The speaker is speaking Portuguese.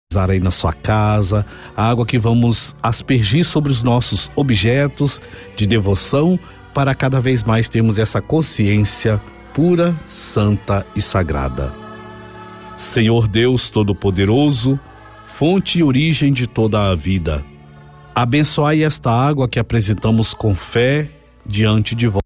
aí na sua casa, a água que vamos aspergir sobre os nossos objetos de devoção, para cada vez mais termos essa consciência pura, santa e sagrada. Senhor Deus Todo-Poderoso, fonte e origem de toda a vida, abençoai esta água que apresentamos com fé diante de vós.